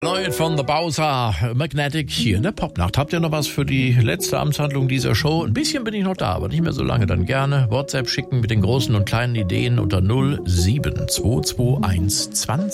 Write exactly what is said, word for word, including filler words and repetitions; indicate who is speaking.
Speaker 1: Lloyd von The Bowser, Magnetic hier in der Popnacht. Habt ihr noch was für die letzte Amtshandlung dieser Show? Ein bisschen bin ich noch da, aber nicht mehr so lange. Dann gerne WhatsApp schicken mit den großen und kleinen Ideen unter null sieben zwei zwei eins zwanzig